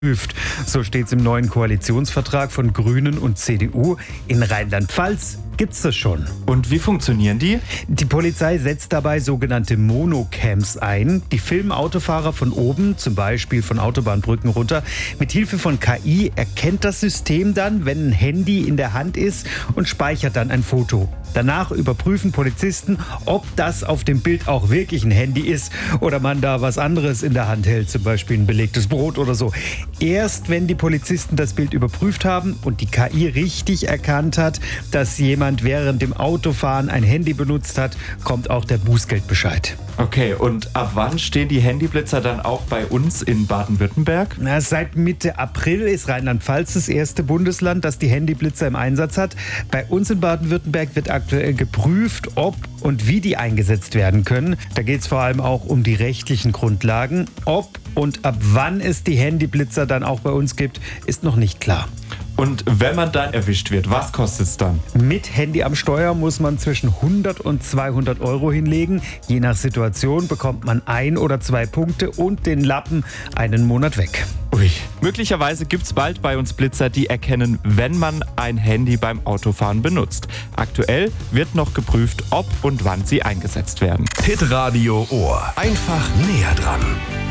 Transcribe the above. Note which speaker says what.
Speaker 1: überprüft. So steht es im neuen Koalitionsvertrag von Grünen und CDU. In Rheinland-Pfalz gibt's das schon.
Speaker 2: Und wie funktionieren die?
Speaker 1: Die Polizei setzt dabei sogenannte Monocams ein. Die filmen Autofahrer von oben, zum Beispiel von Autobahnbrücken runter. Mit Hilfe von KI erkennt das System dann, wenn ein Handy in der Hand ist und speichert dann ein Foto. Danach überprüfen Polizisten, ob das auf dem Bild auch wirklich ein Handy ist oder man da was anderes in der Hand hält, zum Beispiel ein belegtes Brot oder so. Erst wenn die Polizisten das Bild überprüft haben und die KI richtig erkannt hat, dass jemand während dem Autofahren ein Handy benutzt hat, kommt auch der Bußgeldbescheid.
Speaker 2: Okay, und ab wann stehen die Handyblitzer dann auch bei uns in Baden-Württemberg?
Speaker 1: Seit Mitte April ist Rheinland-Pfalz das erste Bundesland, das die Handyblitzer im Einsatz hat. Bei uns in Baden-Württemberg wird aktuell geprüft, ob und wie die eingesetzt werden können. Da geht es vor allem auch um die rechtlichen Grundlagen. Ob und ab wann es die Handyblitzer dann auch bei uns gibt, ist noch nicht klar.
Speaker 2: Und wenn man dann erwischt wird, was kostet es dann?
Speaker 1: Mit Handy am Steuer muss man zwischen 100 und 200 Euro hinlegen. Je nach Situation bekommt man 1 oder 2 Punkte und den Lappen einen Monat weg.
Speaker 2: Ui. Möglicherweise gibt es bald bei uns Blitzer, die erkennen, wenn man ein Handy beim Autofahren benutzt. Aktuell wird noch geprüft, ob und wann sie eingesetzt werden.
Speaker 3: Hitradio Ohr. Einfach näher dran.